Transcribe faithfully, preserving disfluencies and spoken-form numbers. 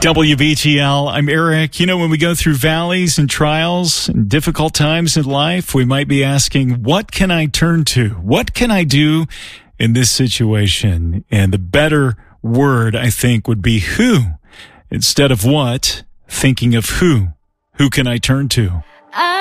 W B T L, I'm Eric. You know, when we go through valleys and trials and difficult times in life, we might be asking, what can I turn to? What can I do in this situation? And the better word, I think, would be who. Instead of what, thinking of who. Who can I turn to?